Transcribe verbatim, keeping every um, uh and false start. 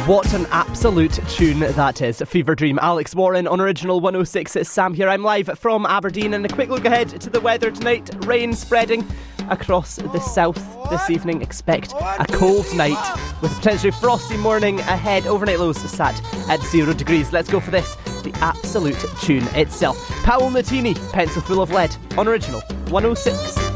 What an absolute tune that is. Fever Dream, Alex Warren on Original one oh six. It's Sam here. I'm live from Aberdeen, and a quick look ahead to the weather tonight. Rain spreading across the south this evening. Expect a cold night with a potentially frosty morning ahead. Overnight lows sat at zero degrees. Let's go for this, the absolute tune itself. Paolo Nutini, Pencil Full of Lead on Original one oh six.